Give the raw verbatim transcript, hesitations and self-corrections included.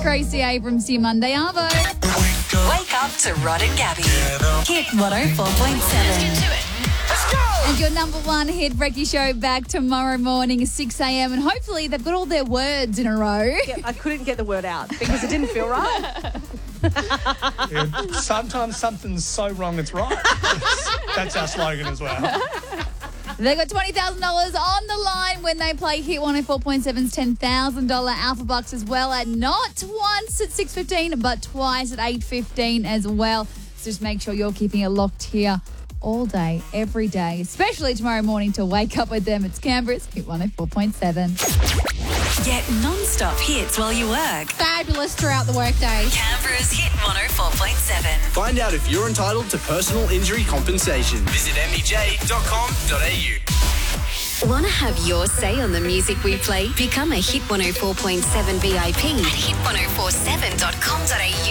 Tracy Abrams, your Monday Arvo. Wake up to Rod and Gabby. Hit one oh four point seven. And your number one hit Brekkie show back tomorrow morning at six a.m. And hopefully they've got all their words in a row. Yeah, I couldn't get the word out because it didn't feel right. Yeah, sometimes something's so wrong it's right. That's, that's our slogan as well. They've got twenty thousand dollars on the line when they play Hit one oh four point seven's ten thousand dollars Alpha Bucks as well, at not once at six fifteen but twice at eight fifteen as well. So just make sure you're keeping it locked here all day, every day, especially tomorrow morning to wake up with them. It's Canberra's Hit one oh four point seven. Get non-stop hits while you work. Fabulous throughout the workday. Canberra's Hit one oh four point seven. Find out if you're entitled to personal injury compensation. Visit m e j dot com dot a u. Want to have your say on the music we play? Become a Hit one oh four point seven V I P at hit one oh four seven dot com dot a u.